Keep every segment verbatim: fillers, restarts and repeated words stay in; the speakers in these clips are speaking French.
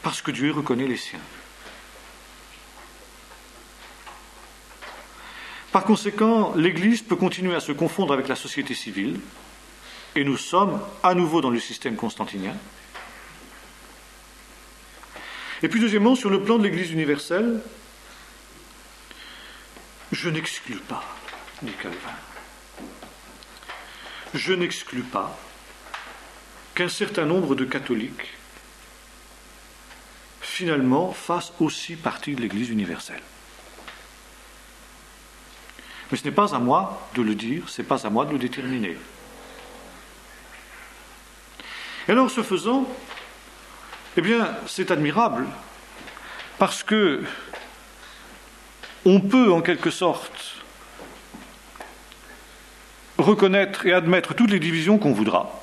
Parce que Dieu reconnaît les siens. Par conséquent, l'Église peut continuer à se confondre avec la société civile, et nous sommes à nouveau dans le système constantinien. Et puis deuxièmement, sur le plan de l'Église universelle, je n'exclus pas, dit Calvin, je n'exclus pas qu'un certain nombre de catholiques, finalement, fassent aussi partie de l'Église universelle. Mais ce n'est pas à moi de le dire, ce n'est pas à moi de le déterminer. Et alors, ce faisant, eh bien, c'est admirable, parce que on peut, en quelque sorte, reconnaître et admettre toutes les divisions qu'on voudra,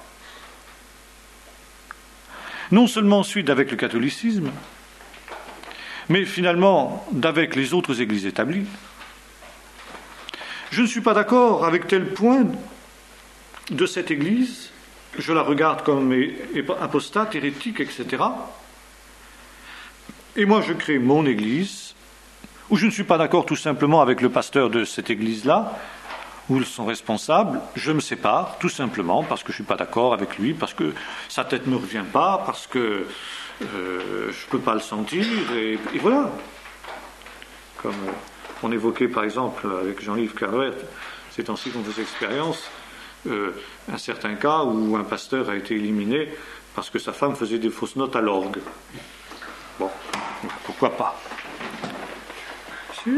non seulement ensuite avec le catholicisme, mais finalement d'avec les autres églises établies. Je ne suis pas d'accord avec tel point de cette église, je la regarde comme apostate, hérétique, et cetera. Et moi je crée mon église, ou je ne suis pas d'accord tout simplement avec le pasteur de cette église-là, ou son responsable, je me sépare, tout simplement, parce que je ne suis pas d'accord avec lui, parce que sa tête ne me revient pas, parce que euh, je ne peux pas le sentir, et, et voilà. Comme on évoquait par exemple avec Jean-Yves Carvert, ces temps-ci qu'on faisait expérience, euh, un certain cas où un pasteur a été éliminé parce que sa femme faisait des fausses notes à l'orgue. Bon, pourquoi pas? Si.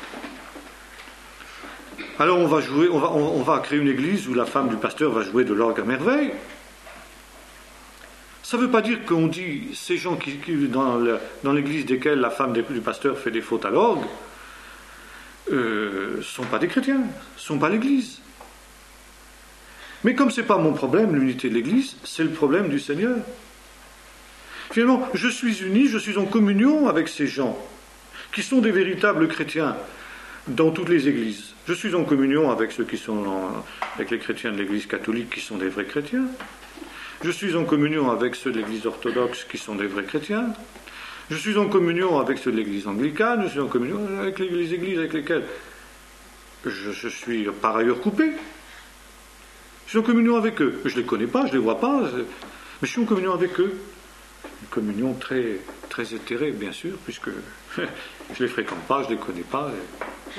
Alors on va jouer, on va, on, on va créer une église où la femme du pasteur va jouer de l'orgue à merveille. Ça ne veut pas dire qu'on dit ces gens qui, qui dans, le, dans l'église desquelles la femme du pasteur fait des fautes à l'orgue ne euh, sont pas des chrétiens, ne sont pas l'église. Mais comme ce n'est pas mon problème, l'unité de l'église, c'est le problème du Seigneur. Finalement, je suis uni, je suis en communion avec ces gens qui sont des véritables chrétiens dans toutes les églises. Je suis en communion avec ceux qui sont en, avec les chrétiens de l'église catholique qui sont des vrais chrétiens. Je suis en communion avec ceux de l'église orthodoxe qui sont des vrais chrétiens. Je suis en communion avec ceux de l'église anglicane. Je suis en communion avec les, les églises avec lesquelles je, je suis par ailleurs coupé. Je suis en communion avec eux. Je ne les connais pas, je ne les vois pas, mais je suis en communion avec eux. Une communion très, très éthérée, bien sûr, puisque je ne les fréquente pas, je ne les connais pas. Et... Bon.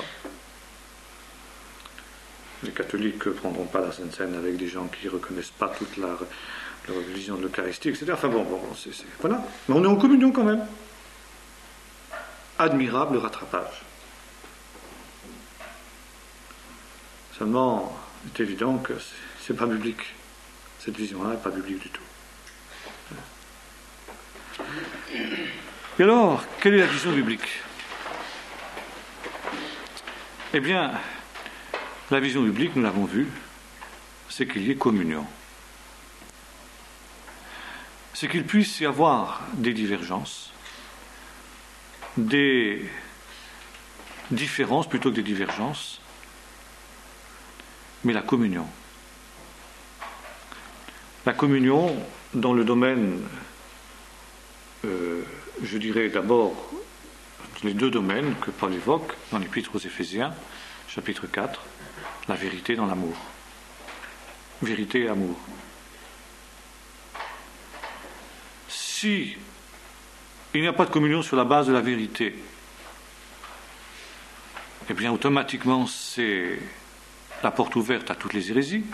Les catholiques ne prendront pas la Sainte Seine avec des gens qui ne reconnaissent pas toute la, leur vision de l'Eucharistie, et cetera. Enfin bon, bon c'est, c'est, voilà. Mais on est en communion quand même. Admirable rattrapage. Seulement, c'est évident que c'est, c'est pas biblique. Cette vision-là n'est pas biblique du tout. Et alors, quelle est la vision biblique? Eh bien, la vision biblique, nous l'avons vu, c'est qu'il y ait communion. C'est qu'il puisse y avoir des divergences, des différences plutôt que des divergences, mais la communion. La communion dans le domaine, euh, je dirais d'abord, les deux domaines que Paul évoque dans l'Épître aux Éphésiens, chapitre quatre, la vérité dans l'amour. Vérité et amour. Si il n'y a pas de communion sur la base de la vérité, eh bien automatiquement c'est la porte ouverte à toutes les hérésies.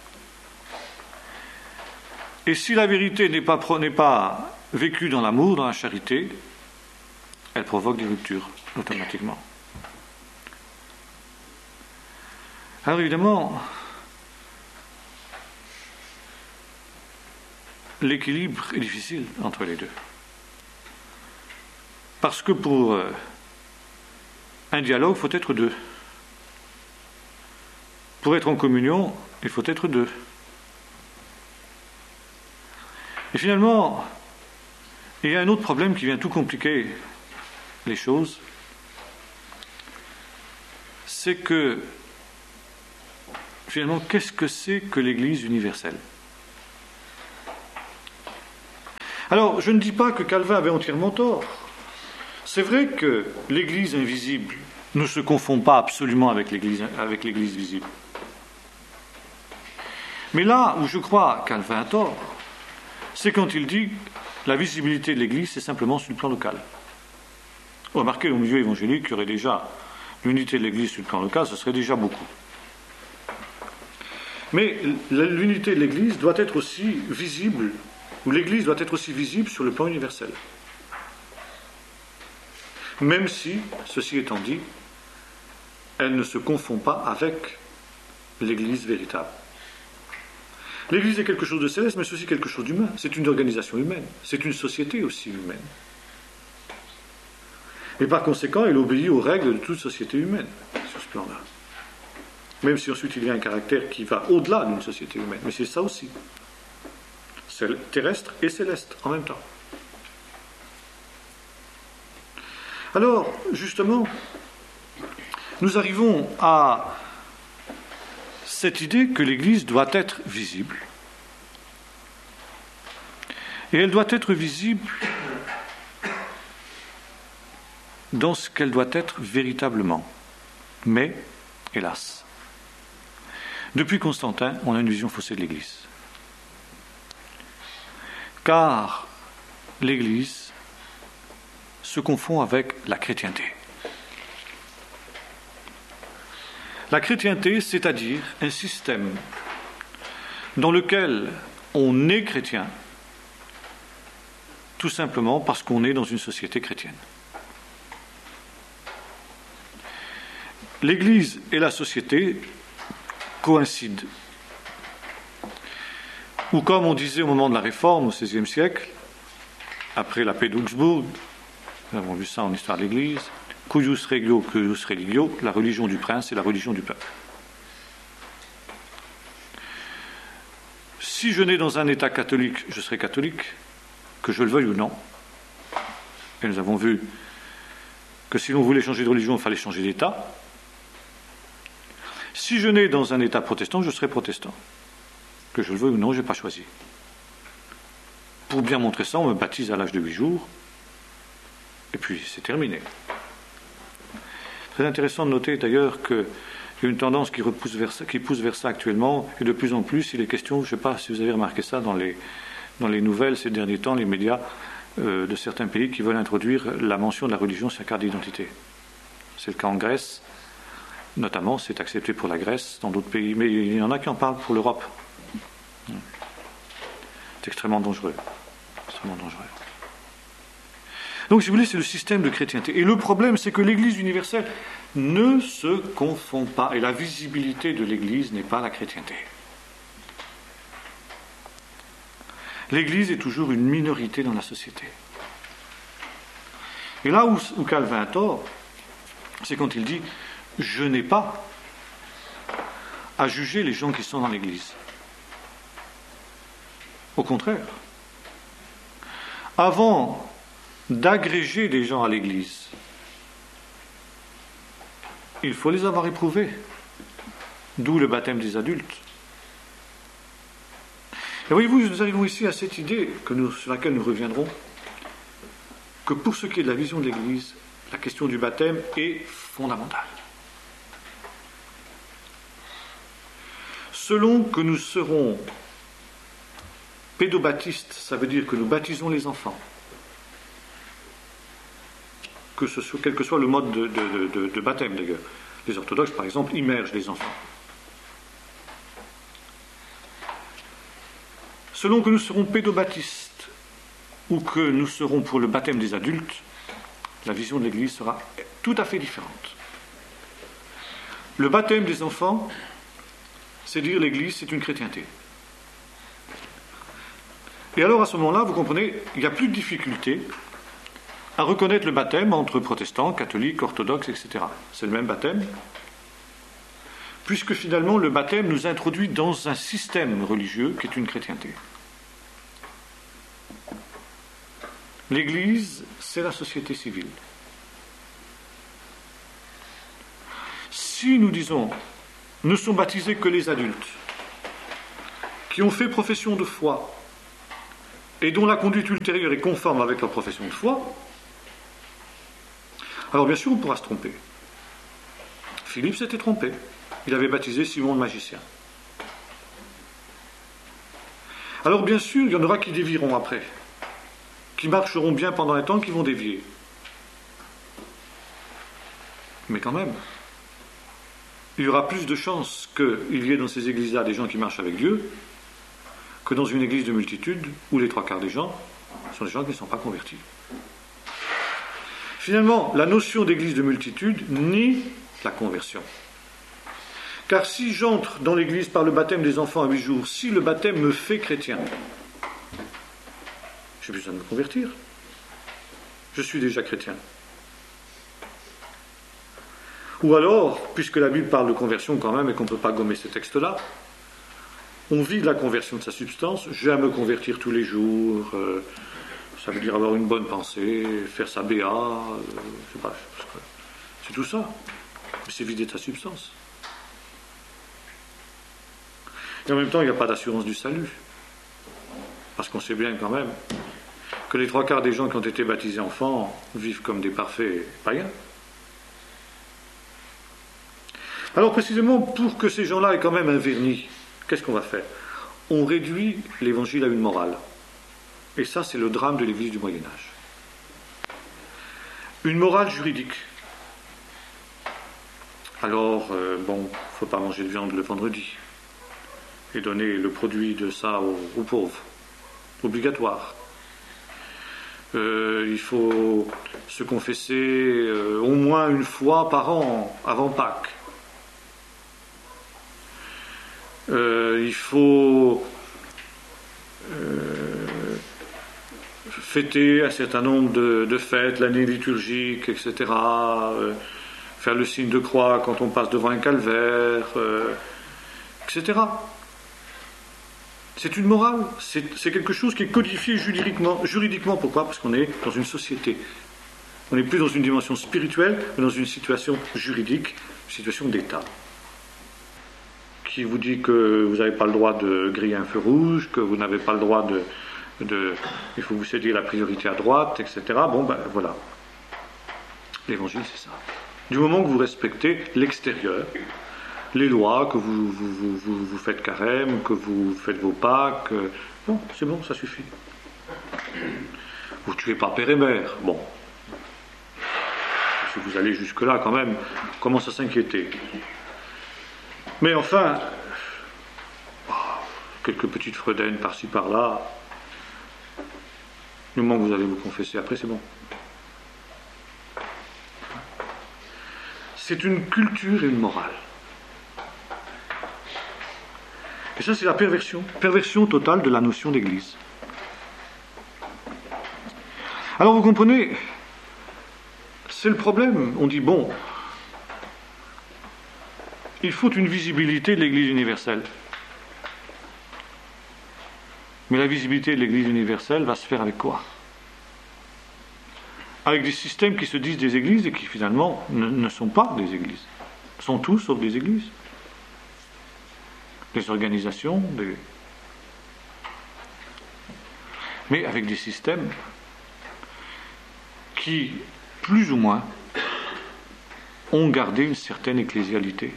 Et si la vérité n'est pas, n'est pas vécue dans l'amour, dans la charité, elle provoque des ruptures automatiquement. Alors évidemment, l'équilibre est difficile entre les deux. Parce que pour euh, un dialogue, il faut être deux. Pour être en communion, il faut être deux. Et finalement, il y a un autre problème qui vient tout compliquer les choses, c'est que finalement, qu'est-ce que c'est que l'Église universelle? Alors, je ne dis pas que Calvin avait entièrement tort. C'est vrai que l'Église invisible ne se confond pas absolument avec l'Église, avec l'Église visible. Mais là où je crois Calvin a tort, c'est quand il dit que la visibilité de l'Église, c'est simplement sur le plan local. Remarquez, au milieu évangélique, il y aurait déjà l'unité de l'Église sur le plan local, ce serait déjà beaucoup. Mais l'unité de l'Église doit être aussi visible, ou l'Église doit être aussi visible sur le plan universel. Même si, ceci étant dit, elle ne se confond pas avec l'Église véritable. L'Église est quelque chose de céleste, mais c'est aussi quelque chose d'humain. C'est une organisation humaine. C'est une société aussi humaine. Et par conséquent, elle obéit aux règles de toute société humaine, sur ce plan-là. Même si ensuite il y a un caractère qui va au-delà d'une société humaine. Mais c'est ça aussi. C'est terrestre et céleste en même temps. Alors, justement, nous arrivons à cette idée que l'Église doit être visible. Et elle doit être visible dans ce qu'elle doit être véritablement. Mais, hélas, depuis Constantin, on a une vision faussée de l'Église. Car l'Église se confond avec la chrétienté. La chrétienté, c'est-à-dire un système dans lequel on est chrétien, tout simplement parce qu'on est dans une société chrétienne. L'Église et la société coïncident. Ou comme on disait au moment de la Réforme, au seizième siècle, après la paix d'Augsbourg, nous avons vu ça en histoire de l'Église, cuius regio, cuius religio, la religion du prince et la religion du peuple. Si je nais dans un État catholique, je serai catholique, que je le veuille ou non. Et nous avons vu que si l'on voulait changer de religion, il fallait changer d'État. Si je nais dans un État protestant, je serai protestant. Que je le veuille ou non, je n'ai pas choisi. Pour bien montrer ça, on me baptise à l'âge de huit jours, et puis c'est terminé. Très intéressant de noter d'ailleurs qu'il y a une tendance qui, repousse vers ça, qui pousse vers ça actuellement, et de plus en plus, il est question, je ne sais pas si vous avez remarqué ça dans les, dans les nouvelles ces derniers temps, les médias euh, de certains pays qui veulent introduire la mention de la religion sur la carte d'identité. C'est le cas en Grèce, notamment, c'est accepté pour la Grèce, dans d'autres pays, mais il y en a qui en parlent pour l'Europe. C'est extrêmement dangereux. Extrêmement dangereux. Donc, si vous voulez, c'est le système de chrétienté. Et le problème, c'est que l'Église universelle ne se confond pas. Et la visibilité de l'Église n'est pas la chrétienté. L'Église est toujours une minorité dans la société. Et là où, où Calvin a tort, c'est quand il dit « Je n'ai pas à juger les gens qui sont dans l'Église ». Au contraire, avant d'agréger des gens à l'Église, il faut les avoir éprouvés, d'où le baptême des adultes. Et voyez-vous, nous arrivons ici à cette idée que nous, sur laquelle nous reviendrons, que pour ce qui est de la vision de l'Église, la question du baptême est fondamentale. Selon que nous serons pédobaptistes, ça veut dire que nous baptisons les enfants, que ce soit, quel que soit le mode de, de, de, de baptême d'ailleurs. Les orthodoxes, par exemple, immergent les enfants. Selon que nous serons pédobaptistes ou que nous serons pour le baptême des adultes, la vision de l'Église sera tout à fait différente. Le baptême des enfants, c'est dire l'Église, c'est une chrétienté. Et alors à ce moment-là, vous comprenez, il n'y a plus de difficulté à reconnaître le baptême entre protestants, catholiques, orthodoxes, et cetera. C'est le même baptême, puisque finalement le baptême nous introduit dans un système religieux qui est une chrétienté. L'Église, c'est la société civile. Si nous disons, ne sont baptisés que les adultes, qui ont fait profession de foi, et dont la conduite ultérieure est conforme avec leur profession de foi, alors bien sûr on pourra se tromper. Philippe s'était trompé. Il avait baptisé Simon le magicien. Alors bien sûr, il y en aura qui dévieront après, qui marcheront bien pendant un temps, qui vont dévier. Mais quand même, il y aura plus de chances qu'il y ait dans ces églises-là des gens qui marchent avec Dieu que dans une église de multitude où les trois quarts des gens sont des gens qui ne sont pas convertis. Finalement, la notion d'église de multitude nie la conversion. Car si j'entre dans l'église par le baptême des enfants à huit jours, si le baptême me fait chrétien, j'ai besoin de me convertir. Je suis déjà chrétien. Ou alors, puisque la Bible parle de conversion quand même et qu'on ne peut pas gommer ces textes-là, on vit de la conversion de sa substance. J'ai à me convertir tous les jours, euh, ça veut dire avoir une bonne pensée, faire sa B A, euh, je sais pas, c'est tout ça. Mais c'est vider de sa substance. Et en même temps, il n'y a pas d'assurance du salut. Parce qu'on sait bien quand même que les trois quarts des gens qui ont été baptisés enfants vivent comme des parfaits païens. Alors précisément, pour que ces gens-là aient quand même un vernis, qu'est-ce qu'on va faire? On réduit l'évangile à une morale. Et ça, c'est le drame de l'Église du Moyen-Âge. Une morale juridique. Alors, euh, bon, il ne faut pas manger de viande le vendredi. Et donner le produit de ça aux, aux pauvres. Obligatoire. Euh, il faut se confesser euh, au moins une fois par an, avant Pâques. Euh, il faut euh, fêter un certain nombre de, de fêtes, l'année liturgique, et cetera. Euh, faire le signe de croix quand on passe devant un calvaire, euh, et cetera. C'est une morale, c'est, c'est quelque chose qui est codifié juridiquement. Juridiquement, pourquoi? Parce qu'on est dans une société. On n'est plus dans une dimension spirituelle, mais dans une situation juridique, une situation d'État. Qui vous dit que vous n'avez pas le droit de griller un feu rouge, que vous n'avez pas le droit de... de il faut vous céder la priorité à droite, et cetera. Bon, ben voilà. L'évangile, c'est ça. Du moment que vous respectez l'extérieur, les lois, que vous, vous, vous, vous, vous faites carême, que vous faites vos Pâques, euh, bon, c'est bon, ça suffit. Vous ne tuez pas père et mère, bon. Si vous allez jusque-là, quand même, on commence à s'inquiéter. Mais enfin, quelques petites fredaines par-ci par-là, du moment que vous allez vous confesser après, c'est bon. C'est une culture et une morale. Et ça, c'est la perversion, perversion totale de la notion d'Église. Alors vous comprenez, c'est le problème. On dit, bon, il faut une visibilité de l'Église universelle. Mais la visibilité de l'Église universelle va se faire avec quoi? Avec des systèmes qui se disent des églises et qui finalement ne, ne sont pas des églises. Sont tous sauf des églises. Des organisations, des... mais avec des systèmes qui, plus ou moins, ont gardé une certaine ecclésialité.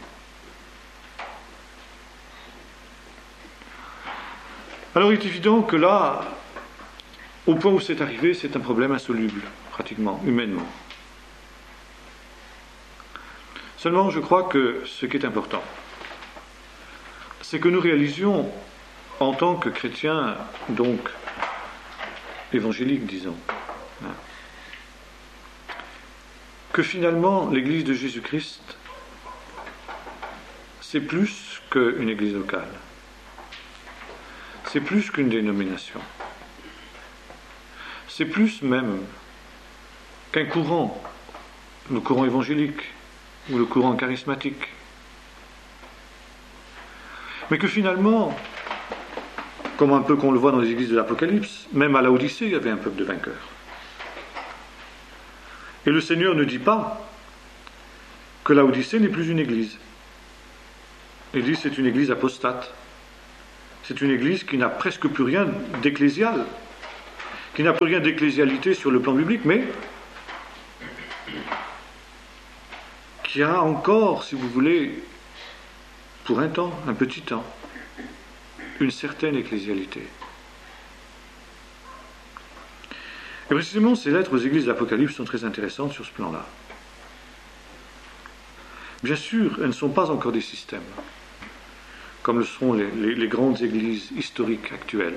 Alors il est évident que là, au point où c'est arrivé, c'est un problème insoluble, pratiquement, humainement. Seulement, je crois que ce qui est important, c'est que nous réalisions, en tant que chrétiens, donc évangéliques, disons, hein, que finalement, l'Église de Jésus-Christ, c'est plus qu'une Église locale. C'est plus qu'une dénomination. C'est plus même qu'un courant, le courant évangélique ou le courant charismatique. Mais que finalement, comme un peu qu'on le voit dans les églises de l'Apocalypse, même à Laodicée, il y avait un peuple de vainqueurs. Et le Seigneur ne dit pas que Laodicée n'est plus une église. Il dit que c'est une église apostate. C'est une église qui n'a presque plus rien d'ecclésial. qui n'a plus rien d'ecclésialité sur le plan biblique, mais qui a encore, si vous voulez, pour un temps, un petit temps, une certaine ecclésialité. Et précisément, ces lettres aux églises de l'Apocalypse sont très intéressantes sur ce plan-là. Bien sûr, elles ne sont pas encore des systèmes, comme le sont les, les, les grandes églises historiques actuelles.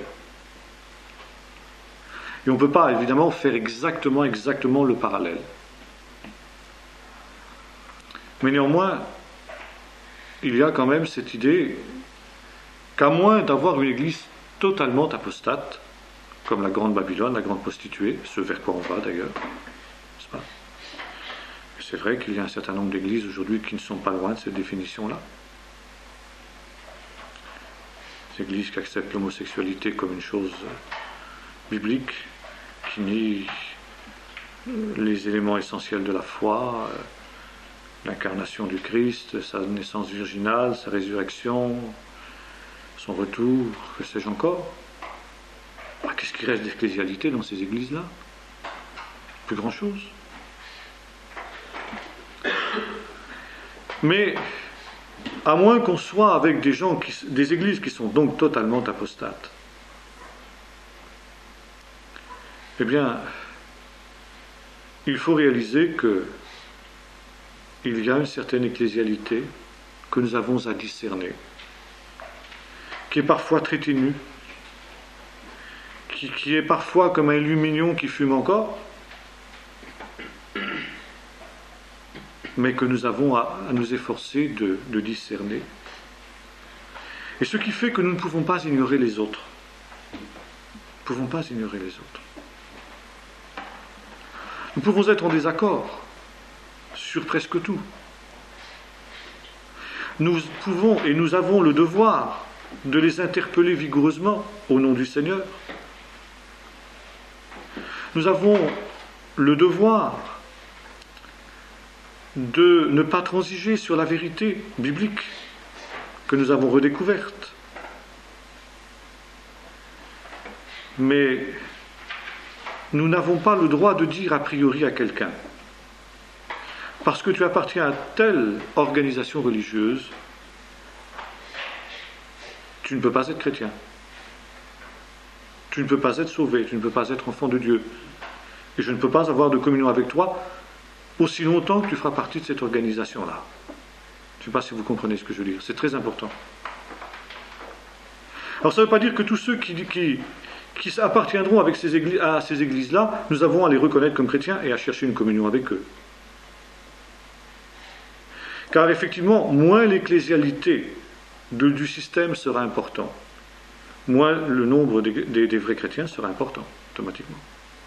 Et on ne peut pas, évidemment, faire exactement, exactement le parallèle. Mais néanmoins, il y a quand même cette idée qu'à moins d'avoir une église totalement apostate, comme la grande Babylone, la grande prostituée, ce vers quoi on va d'ailleurs, n'est-ce pas ? C'est vrai qu'il y a un certain nombre d'églises aujourd'hui qui ne sont pas loin de cette définition-là. Des églises qui acceptent l'homosexualité comme une chose biblique, qui nie les éléments essentiels de la foi, l'incarnation du Christ, sa naissance virginale, sa résurrection, son retour, que sais-je encore. Ah, qu'est-ce qui reste d'ecclésialité dans ces églises-là ? Plus grand-chose. Mais, à moins qu'on soit avec des gens, qui, des églises qui sont donc totalement apostates, eh bien, il faut réaliser que il y a une certaine ecclésialité que nous avons à discerner, qui est parfois très ténue, qui, qui est parfois comme un lumignon qui fume encore, mais que nous avons à, à nous efforcer de, de discerner. Et ce qui fait que nous ne pouvons pas ignorer les autres. Nous ne pouvons pas ignorer les autres. Nous pouvons être en désaccord sur presque tout. Nous pouvons et nous avons le devoir de les interpeller vigoureusement au nom du Seigneur. Nous avons le devoir de ne pas transiger sur la vérité biblique que nous avons redécouverte. Mais nous n'avons pas le droit de dire a priori à quelqu'un: parce que tu appartiens à telle organisation religieuse, tu ne peux pas être chrétien. Tu ne peux pas être sauvé, tu ne peux pas être enfant de Dieu. Et je ne peux pas avoir de communion avec toi aussi longtemps que tu feras partie de cette organisation-là. Je ne sais pas si vous comprenez ce que je veux dire. C'est très important. Alors ça ne veut pas dire que tous ceux qui, qui, qui appartiendront avec ces églises, à ces églises-là, nous avons à les reconnaître comme chrétiens et à chercher une communion avec eux. Car effectivement, moins l'ecclésialité de, du système sera important, moins le nombre des, des, des vrais chrétiens sera important, automatiquement.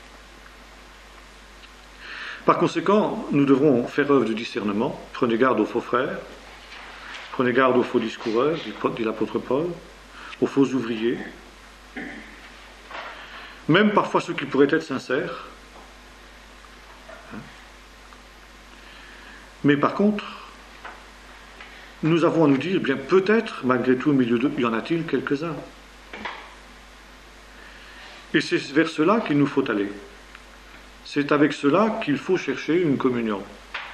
Par conséquent, nous devrons faire œuvre de discernement. Prenez garde aux faux frères, prenez garde aux faux discoureurs, dit l'apôtre Paul, aux faux ouvriers, même parfois ceux qui pourraient être sincères. Mais par contre, nous avons à nous dire, bien peut-être, malgré tout, au milieu d'eux, y en a-t-il quelques-uns. Et c'est vers cela qu'il nous faut aller. C'est avec cela qu'il faut chercher une communion.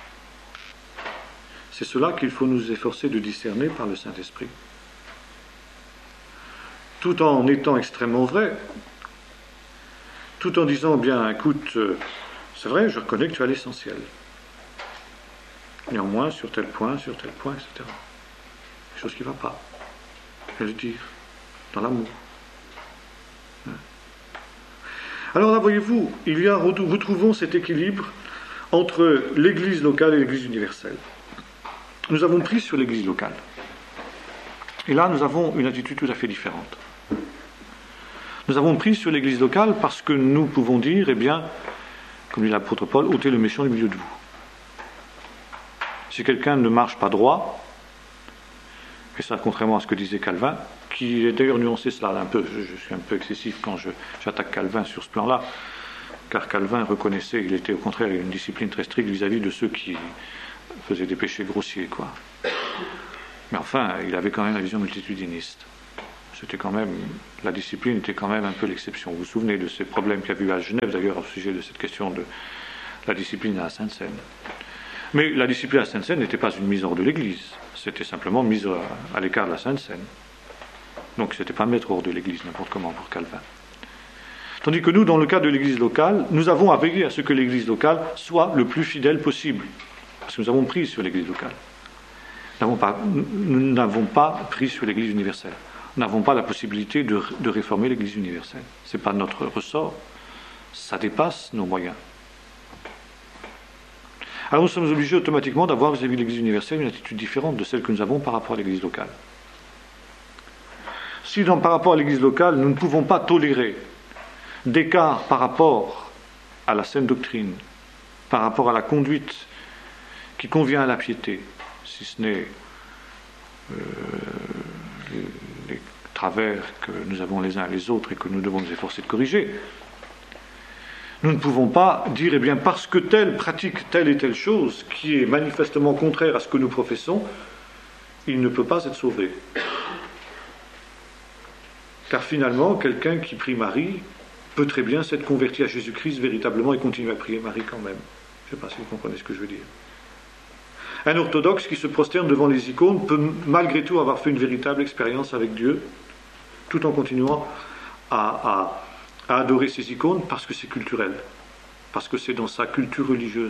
C'est cela qu'il faut nous efforcer de discerner par le Saint-Esprit. Tout en étant extrêmement vrai, tout en disant, bien, écoute, c'est vrai, je reconnais que tu as l'essentiel. Néanmoins, sur tel point, sur tel point, et cetera. Quelque chose qui ne va pas. Je vais le dire, dans l'amour. Alors là, voyez-vous, il y a, retrouvons cet équilibre entre l'Église locale et l'Église universelle. Nous avons pris sur l'Église locale. Et là, nous avons une attitude tout à fait différente. Nous avons pris sur l'Église locale parce que nous pouvons dire, eh bien, comme dit l'apôtre Paul, ôtez le méchant du milieu de vous. Si quelqu'un ne marche pas droit, et ça contrairement à ce que disait Calvin, qui est d'ailleurs nuancé cela un peu, je, je suis un peu excessif quand je, j'attaque Calvin sur ce plan-là, car Calvin reconnaissait, il était au contraire une discipline très stricte vis-à-vis de ceux qui faisaient des péchés grossiers, quoi. Mais enfin, il avait quand même la vision multitudiniste. c'était quand même, la discipline était quand même un peu l'exception. Vous vous souvenez de ces problèmes qu'il y a eu à Genève, d'ailleurs, au sujet de cette question de la discipline à la Sainte-Seine. Mais la discipline à la Sainte-Seine n'était pas une mise hors de l'Église, c'était simplement mise à l'écart de la Sainte-Seine. Donc ce n'était pas mettre hors de l'Église n'importe comment pour Calvin. Tandis que nous, dans le cas de l'Église locale, nous avons à veiller à ce que l'Église locale soit le plus fidèle possible. Parce que nous avons pris sur l'Église locale. Nous n'avons pas, nous n'avons pas pris sur l'Église universelle. Nous n'avons pas la possibilité de, de réformer l'Église universelle. Ce n'est pas notre ressort. Ça dépasse nos moyens. Alors nous sommes obligés automatiquement d'avoir vis-à-vis de l'Église universelle une attitude différente de celle que nous avons par rapport à l'Église locale. Si dans, par rapport à l'Église locale, nous ne pouvons pas tolérer d'écart par rapport à la saine doctrine, par rapport à la conduite qui convient à la piété, si ce n'est euh, les, les travers que nous avons les uns et les autres et que nous devons nous efforcer de corriger, nous ne pouvons pas dire, eh bien, parce que tel pratique telle et telle chose qui est manifestement contraire à ce que nous professons, il ne peut pas être sauvé. Car finalement, quelqu'un qui prie Marie peut très bien s'être converti à Jésus-Christ véritablement et continuer à prier Marie quand même. Je ne sais pas si vous comprenez ce que je veux dire. Un orthodoxe qui se prosterne devant les icônes peut malgré tout avoir fait une véritable expérience avec Dieu, tout en continuant à... à à adorer ces icônes parce que c'est culturel, parce que c'est dans sa culture religieuse.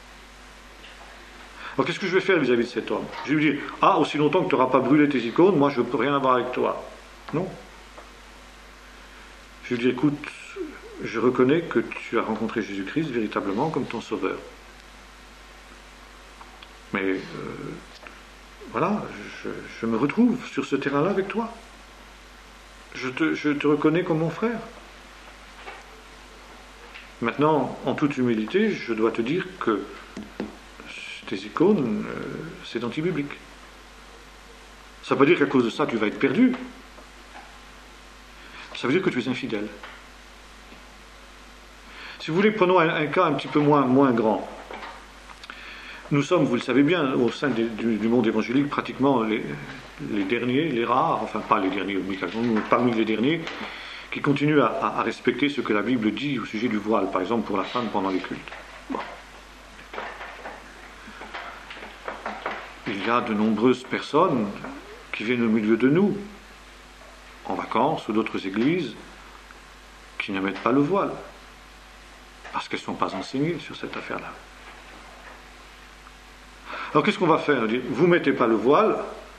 Alors qu'est-ce que je vais faire vis-à-vis de cet homme? Je vais lui dire, ah, aussi longtemps que tu n'auras pas brûlé tes icônes, moi je ne peux rien avoir avec toi. Non. Je vais lui dire, écoute, je reconnais que tu as rencontré Jésus-Christ véritablement comme ton sauveur. Mais euh, voilà, je, je me retrouve sur ce terrain-là avec toi. Je te, je te reconnais comme mon frère. Maintenant, en toute humilité, je dois te dire que tes icônes, euh, c'est anti-biblique. Ça ne veut pas dire qu'à cause de ça, tu vas être perdu. Ça veut dire que tu es infidèle. Si vous voulez, prenons un, un cas un petit peu moins, moins grand. Nous sommes, vous le savez bien, au sein des, du, du monde évangélique, pratiquement les, les derniers, les rares, enfin pas les derniers, parmi les derniers, qui continue à, à, à respecter ce que la Bible dit au sujet du voile, par exemple pour la femme pendant les cultes. Bon. Il y a de nombreuses personnes qui viennent au milieu de nous, en vacances ou d'autres églises, qui ne mettent pas le voile, parce qu'elles ne sont pas enseignées sur cette affaire-là. Alors qu'est-ce qu'on va faire? Vous ne mettez pas le voile,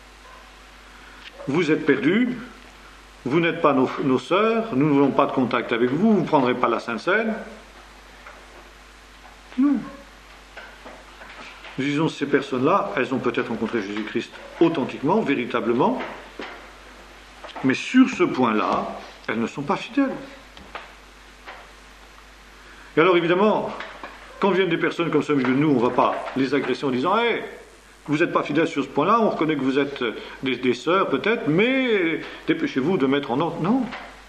vous êtes perdus, vous n'êtes pas nos, nos sœurs, nous n'avons pas de contact avec vous, vous ne prendrez pas la Sainte-Seine. Non. Nous disons, ces personnes-là, elles ont peut-être rencontré Jésus-Christ authentiquement, véritablement, mais sur ce point-là, elles ne sont pas fidèles. Et alors évidemment, quand viennent des personnes comme ça au milieu de nous, on ne va pas les agresser en disant hey, vous n'êtes pas fidèles sur ce point-là, on reconnaît que vous êtes des, des sœurs peut-être, mais dépêchez-vous de mettre en ordre. Non.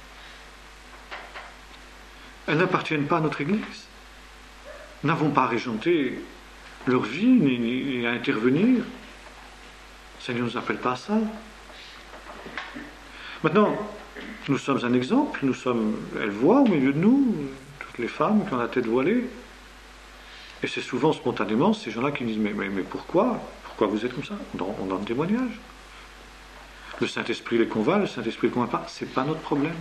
Elles n'appartiennent pas à notre Église. Nous n'avons pas à régenter leur vie, ni, ni, ni à intervenir. Le Seigneur ne nous appelle pas à ça. Maintenant, nous sommes un exemple, nous sommes, elles voient au milieu de nous, toutes les femmes qui ont la tête voilée. Et c'est souvent spontanément ces gens-là qui disent mais, mais, mais pourquoi Pourquoi vous êtes comme ça? On donne, on donne témoignage. Le Saint-Esprit les convainc, le Saint-Esprit les convainc pas. C'est pas notre problème.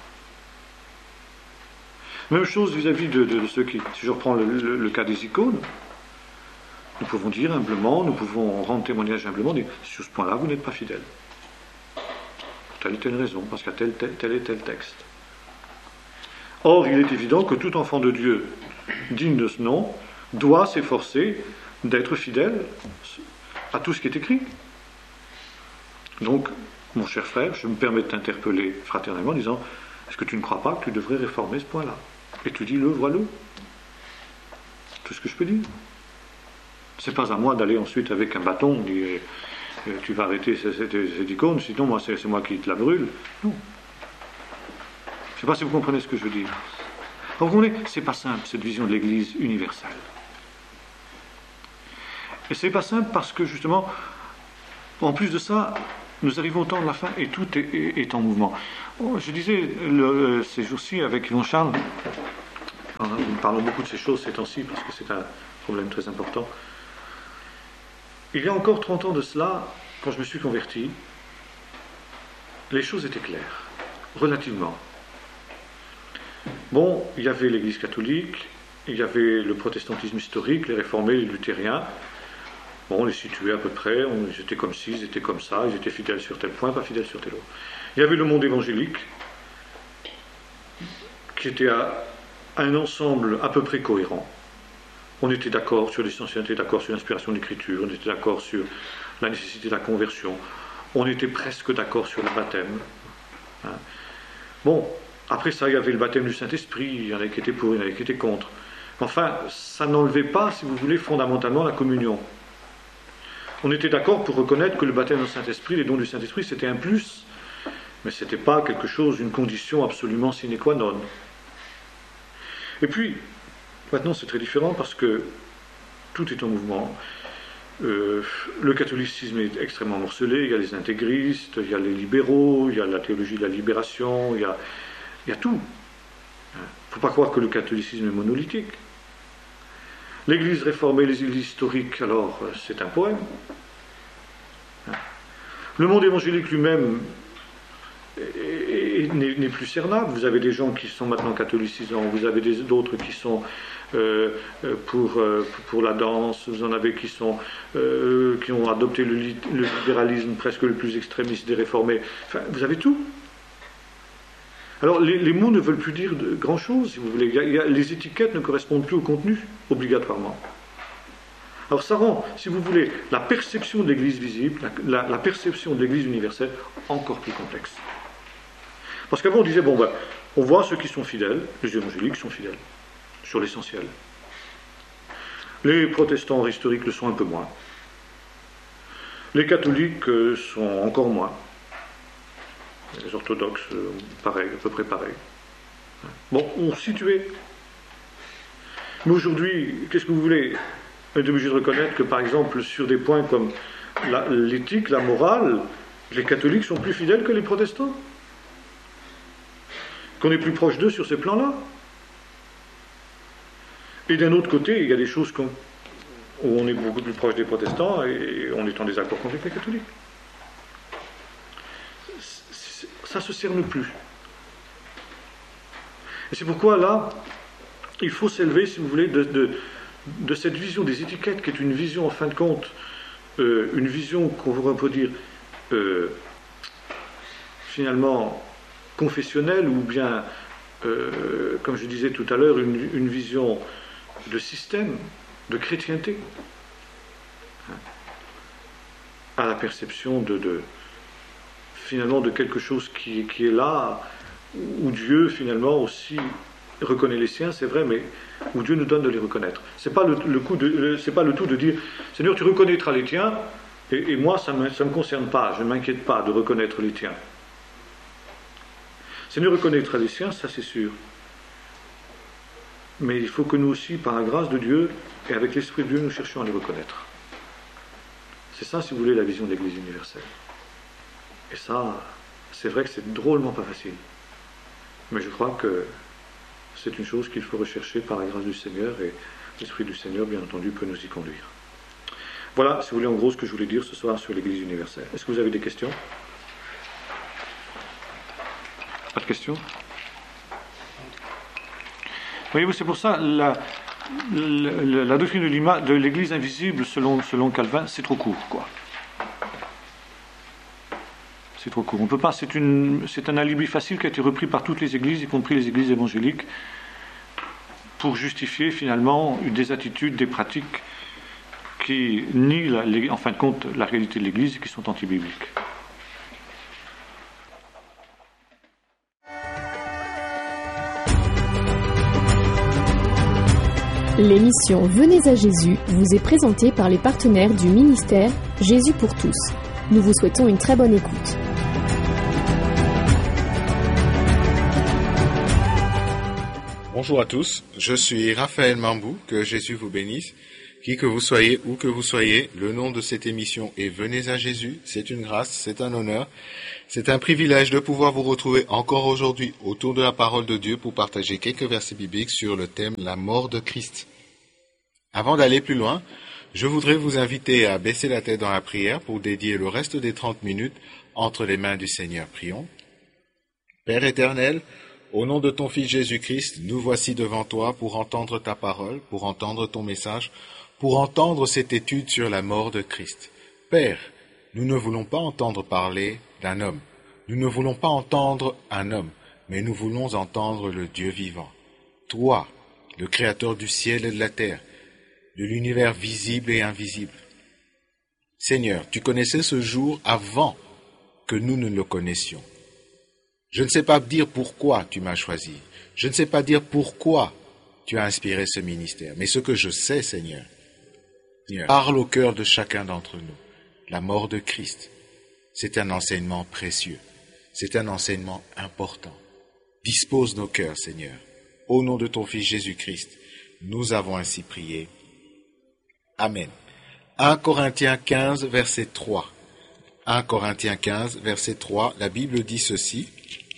Même chose vis-à-vis de, de, de ceux qui, si je reprends le, le, le cas des icônes, nous pouvons dire humblement, nous pouvons rendre témoignage humblement, dire sur ce point-là vous n'êtes pas fidèle. Pour telle et telle raison, parce qu'il y a tel, tel, tel et tel texte. Or, il est évident que tout enfant de Dieu digne de ce nom doit s'efforcer d'être fidèle à tout ce qui est écrit. Donc, mon cher frère, je me permets de t'interpeller fraternellement en disant, est-ce que tu ne crois pas que tu devrais réformer ce point-là? Étudie-le, vois-le. Tout ce que je peux dire. C'est pas à moi d'aller ensuite avec un bâton dire, tu vas arrêter cette, cette, cette icône, sinon moi, c'est, c'est moi qui te la brûle. Non. Je ne sais pas si vous comprenez ce que je veux dire. Donc, vous comprenez, c'est pas simple, cette vision de l'Église universelle. Et c'est pas simple parce que justement, en plus de ça, nous arrivons au temps de la fin et tout est, est, est en mouvement. Oh, je disais le, ces jours-ci avec Yvon Charles, nous parlons beaucoup de ces choses ces temps-ci parce que c'est un problème très important. Il y a encore trente ans de cela, quand je me suis converti, les choses étaient claires, relativement. Bon, il y avait l'Église catholique, il y avait le protestantisme historique, les réformés, les luthériens. Bon, on les situait à peu près, on, ils étaient comme ci, ils étaient comme ça, ils étaient fidèles sur tel point, pas fidèles sur tel autre. Il y avait le monde évangélique, qui était à, un ensemble à peu près cohérent. On était d'accord sur l'essentiel, on était d'accord sur l'inspiration de l'Écriture, on était d'accord sur la nécessité de la conversion, on était presque d'accord sur le baptême. Hein. Bon, après ça, il y avait le baptême du Saint-Esprit, il y en avait qui étaient pour, il y en avait qui étaient contre. Enfin, ça n'enlevait pas, si vous voulez, fondamentalement la communion. On était d'accord pour reconnaître que le baptême du Saint-Esprit, les dons du Saint-Esprit, c'était un plus, mais ce n'était pas quelque chose, une condition absolument sine qua non. Et puis, maintenant c'est très différent parce que tout est en mouvement. Euh, le catholicisme est extrêmement morcelé, il y a les intégristes, il y a les libéraux, il y a la théologie de la libération, il y a, il y a tout. Il ne faut pas croire que le catholicisme est monolithique. L'Église réformée, les églises historiques, alors c'est un poème. Le monde évangélique lui-même n'est, n'est plus cernable. Vous avez des gens qui sont maintenant catholicisants, vous avez des, d'autres qui sont euh, pour, euh, pour la danse, vous en avez qui, sont, euh, qui ont adopté le, le libéralisme presque le plus extrémiste des réformés. Enfin, vous avez tout. Alors, les, les mots ne veulent plus dire de, grand-chose, si vous voulez. Il y a, il y a, les étiquettes ne correspondent plus au contenu, obligatoirement. Alors, ça rend, si vous voulez, la perception de l'Église visible, la, la, la perception de l'Église universelle, encore plus complexe. Parce qu'avant, on disait, bon, ben, on voit ceux qui sont fidèles, les évangéliques sont fidèles, sur l'essentiel. Les protestants historiques le sont un peu moins. Les catholiques euh, sont encore moins. Les orthodoxes, euh, pareil, à peu près pareil. Bon, on situait. Mais aujourd'hui, qu'est-ce que vous voulez ? On est obligé de reconnaître que, par exemple, sur des points comme la, l'éthique, la morale, les catholiques sont plus fidèles que les protestants. Qu'on est plus proche d'eux sur ces plans-là. Et d'un autre côté, il y a des choses où on est beaucoup plus proche des protestants et on est en désaccord avec les catholiques. Ça ne se cerne plus. Et c'est pourquoi là, il faut s'élever, si vous voulez, de, de, de cette vision des étiquettes, qui est une vision, en fin de compte, euh, une vision qu'on peut dire, euh, finalement, confessionnelle, ou bien, euh, comme je disais tout à l'heure, une, une vision de système, de chrétienté, hein, à la perception de... de finalement de quelque chose qui, qui est là, où Dieu finalement aussi reconnaît les siens, c'est vrai, mais où Dieu nous donne de les reconnaître. C'est pas le, le coup de, le, c'est pas le tout de dire, Seigneur, tu reconnaîtras les tiens, et, et moi ça me, ça me concerne pas, je ne m'inquiète pas de reconnaître les tiens. Seigneur reconnaîtra les siens, ça c'est sûr. Mais il faut que nous aussi, par la grâce de Dieu, et avec l'Esprit de Dieu, nous cherchions à les reconnaître. C'est ça, si vous voulez, la vision de l'Église universelle. Et ça, c'est vrai que c'est drôlement pas facile. Mais je crois que c'est une chose qu'il faut rechercher par la grâce du Seigneur, et l'Esprit du Seigneur, bien entendu, peut nous y conduire. Voilà, si vous voulez, en gros, ce que je voulais dire ce soir sur l'Église universelle. Est-ce que vous avez des questions ? Pas de questions ? Voyez-vous, c'est pour ça, la, la, la doctrine de, de l'Église invisible, selon, selon Calvin, c'est trop court, quoi. C'est trop court. On peut pas, c'est, une, c'est un alibi facile qui a été repris par toutes les églises, y compris les églises évangéliques, pour justifier finalement des attitudes, des pratiques qui nient, la, les, en fin de compte, la réalité de l'Église et qui sont antibibliques. L'émission Venez à Jésus vous est présentée par les partenaires du ministère Jésus pour tous. Nous vous souhaitons une très bonne écoute. Bonjour à tous, je suis Raphaël Mambou, que Jésus vous bénisse, Qui que vous soyez, où que vous soyez, le nom de cette émission est Venez à Jésus. C'est une grâce, c'est un honneur, c'est un privilège de pouvoir vous retrouver encore aujourd'hui autour de la parole de Dieu pour partager quelques versets bibliques sur le thème la mort de Christ. Avant d'aller plus loin, je voudrais vous inviter à baisser la tête dans la prière pour dédier le reste des trente minutes entre les mains du Seigneur. Prions. Père éternel, au nom de ton Fils Jésus-Christ, nous voici devant toi pour entendre ta parole, pour entendre ton message, pour entendre cette étude sur la mort de Christ. Père, nous ne voulons pas entendre parler d'un homme. Nous ne voulons pas entendre un homme, mais nous voulons entendre le Dieu vivant. Toi, le Créateur du ciel et de la terre, de l'univers visible et invisible. Seigneur, tu connaissais ce jour avant que nous ne le connaissions. Je ne sais pas dire pourquoi tu m'as choisi. Je ne sais pas dire pourquoi tu as inspiré ce ministère. Mais ce que je sais, Seigneur, Seigneur, parle au cœur de chacun d'entre nous. La mort de Christ, c'est un enseignement précieux. C'est un enseignement important. Dispose nos cœurs, Seigneur. Au nom de ton Fils Jésus-Christ, nous avons ainsi prié. Amen. un Corinthiens quinze, verset trois. un Corinthiens quinze, verset trois. La Bible dit ceci.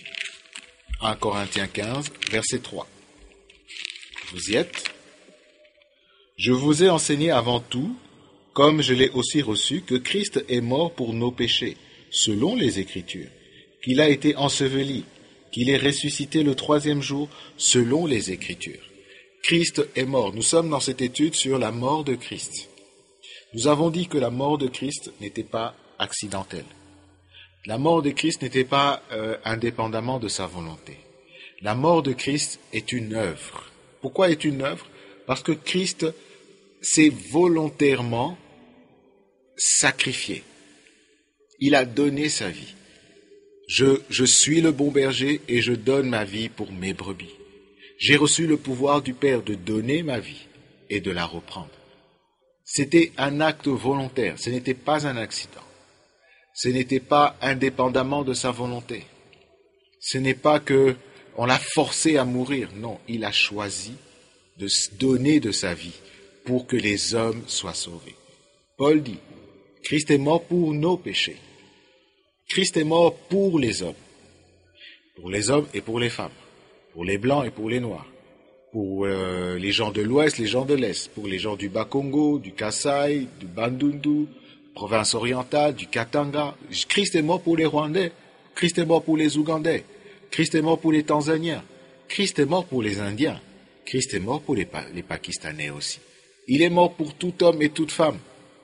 un Corinthiens quinze, verset trois. Vous y êtes? Je vous ai enseigné avant tout, comme je l'ai aussi reçu, que Christ est mort pour nos péchés, selon les Écritures, qu'il a été enseveli, qu'il est ressuscité le troisième jour, selon les Écritures. Christ est mort. Nous sommes dans cette étude sur la mort de Christ. Nous avons dit que la mort de Christ n'était pas accidentelle. La mort de Christ n'était pas euh, indépendamment de sa volonté. La mort de Christ est une œuvre. Pourquoi est une œuvre? Parce que Christ s'est volontairement sacrifié. Il a donné sa vie. Je, je suis le bon berger et je donne ma vie pour mes brebis. J'ai reçu le pouvoir du Père de donner ma vie et de la reprendre. C'était un acte volontaire, ce n'était pas un accident. Ce n'était pas indépendamment de sa volonté. Ce n'est pas que on l'a forcé à mourir. Non, il a choisi de se donner de sa vie pour que les hommes soient sauvés. Paul dit, Christ est mort pour nos péchés. Christ est mort pour les hommes. Pour les hommes et pour les femmes. Pour les blancs et pour les noirs. Pour euh, les gens de l'Ouest, les gens de l'Est. Pour les gens du Bas-Congo, du Kasaï, du Bandundu, province orientale, du Katanga. Christ est mort pour les Rwandais. Christ est mort pour les Ougandais. Christ est mort pour les Tanzaniens. Christ est mort pour les Indiens. Christ est mort pour les, pa- les Pakistanais aussi. Il est mort pour tout homme et toute femme.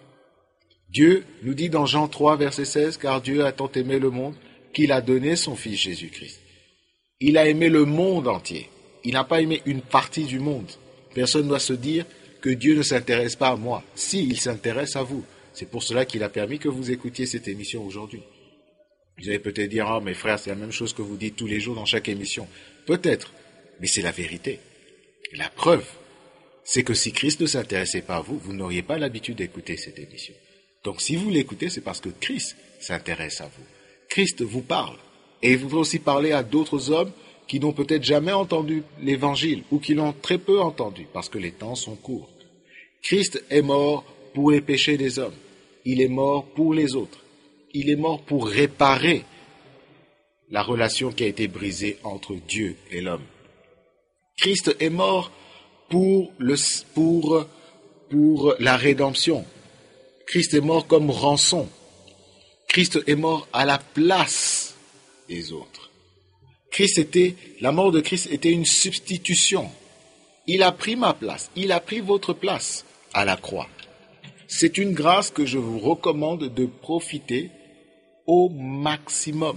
Dieu nous dit dans Jean trois, verset seize, « Car Dieu a tant aimé le monde qu'il a donné son Fils Jésus-Christ. » Il a aimé le monde entier. Il n'a pas aimé une partie du monde. Personne ne doit se dire que Dieu ne s'intéresse pas à moi. Si, il s'intéresse à vous. C'est pour cela qu'il a permis que vous écoutiez cette émission aujourd'hui. Vous allez peut-être dire, ah, mes frères, c'est la même chose que vous dites tous les jours dans chaque émission. Peut-être, mais c'est la vérité. Et la preuve, c'est que si Christ ne s'intéressait pas à vous, vous n'auriez pas l'habitude d'écouter cette émission. Donc si vous l'écoutez, c'est parce que Christ s'intéresse à vous. Christ vous parle. Et il voudrait aussi parler à d'autres hommes qui n'ont peut-être jamais entendu l'Évangile ou qui l'ont très peu entendu parce que les temps sont courts. Christ est mort pour les péchés des hommes. Il est mort pour les autres. Il est mort pour réparer la relation qui a été brisée entre Dieu et l'homme. Christ est mort pour, le, pour, pour la rédemption. Christ est mort comme rançon. Christ est mort à la place des autres. Christ était, la mort de Christ était une substitution. Il a pris ma place. Il a pris votre place à la croix. C'est une grâce que je vous recommande de profiter au maximum.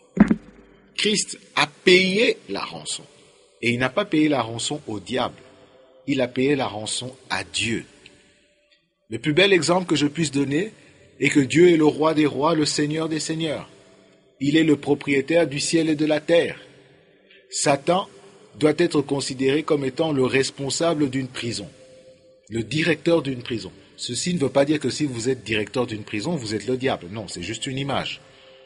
Christ a payé la rançon. Et il n'a pas payé la rançon au diable. Il a payé la rançon à Dieu. Le plus bel exemple que je puisse donner est que Dieu est le roi des rois, le Seigneur des seigneurs. Il est le propriétaire du ciel et de la terre. Satan doit être considéré comme étant le responsable d'une prison, le directeur d'une prison. Ceci ne veut pas dire que si vous êtes directeur d'une prison, vous êtes le diable. Non, c'est juste une image.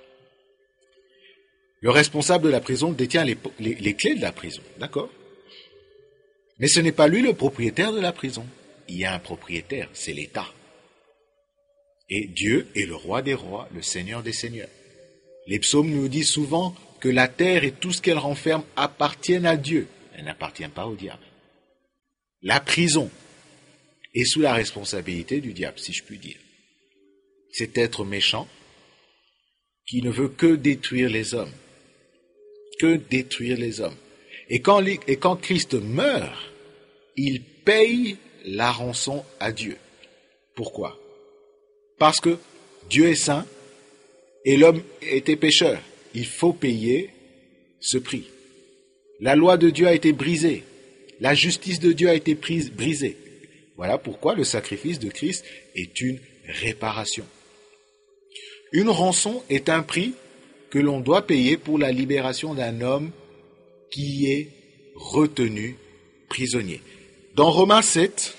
Le responsable de la prison détient les, les, les clés de la prison, d'accord? Mais ce n'est pas lui le propriétaire de la prison. il y a un propriétaire, c'est l'État. Et Dieu est le roi des rois, le Seigneur des seigneurs. Les psaumes nous disent souvent que la terre et tout ce qu'elle renferme appartiennent à Dieu. Elle n'appartient pas au diable. La prison est sous la responsabilité du diable, si je puis dire. Cet être méchant qui ne veut que détruire les hommes. Que détruire les hommes. Et quand, les, et quand Christ meurt, il paye la rançon à Dieu. Pourquoi? Parce que Dieu est saint et l'homme était pécheur. Il faut payer ce prix. La loi de Dieu a été brisée. La justice de Dieu a été prise, brisée. Voilà pourquoi le sacrifice de Christ est une réparation. Une rançon est un prix que l'on doit payer pour la libération d'un homme qui est retenu prisonnier. Dans Romains sept,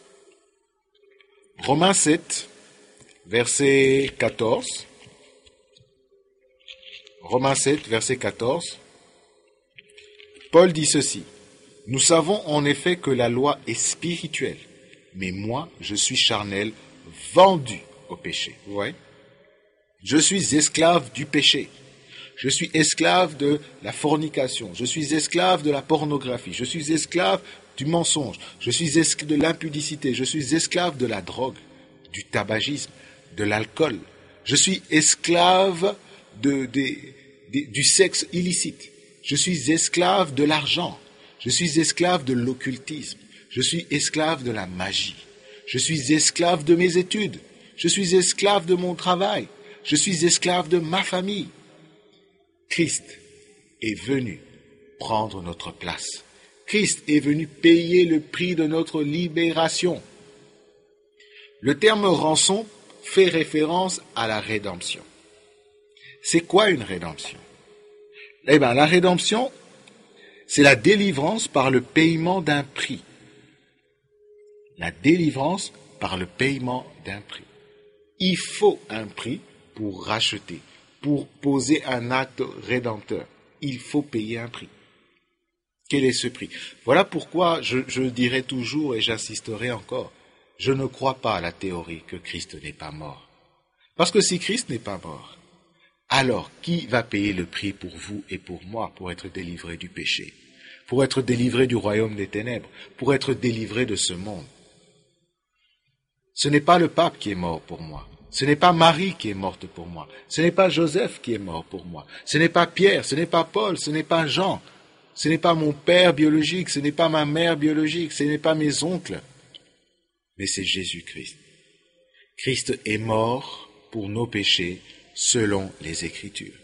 Romains sept, verset quatorze, Romains sept, verset quatorze, Paul dit ceci: « Nous savons en effet que la loi est spirituelle, mais moi, je suis charnel, vendu au péché. » Vous voyez ? Je suis esclave du péché. Je suis esclave de la fornication. Je suis esclave de la pornographie. Je suis esclave du mensonge. Je suis esclave de l'impudicité. Je suis esclave de la drogue, du tabagisme, de l'alcool. Je suis esclave de, de, de, du sexe illicite. Je suis esclave de l'argent. Je suis esclave de l'occultisme. Je suis esclave de la magie. Je suis esclave de mes études. Je suis esclave de mon travail. Je suis esclave de ma famille. Christ est venu prendre notre place. Christ est venu payer le prix de notre libération. Le terme rançon fait référence à la rédemption. C'est quoi une rédemption? Eh bien, la rédemption, c'est la délivrance par le paiement d'un prix. La délivrance par le paiement d'un prix. Il faut un prix pour racheter, pour poser un acte rédempteur. Il faut payer un prix. Quel est ce prix? Voilà pourquoi je, je dirai toujours et j'insisterai encore, je ne crois pas à la théorie que Christ n'est pas mort. Parce que si Christ n'est pas mort, alors qui va payer le prix pour vous et pour moi pour être délivré du péché, pour être délivré du royaume des ténèbres, pour être délivré de ce monde? Ce n'est pas le pape qui est mort pour moi. Ce n'est pas Marie qui est morte pour moi. Ce n'est pas Joseph qui est mort pour moi. Ce n'est pas Pierre, ce n'est pas Paul, ce n'est pas Jean. Ce n'est pas mon père biologique, ce n'est pas ma mère biologique, ce n'est pas mes oncles. Mais c'est Jésus-Christ. Christ est mort pour nos péchés selon les Écritures.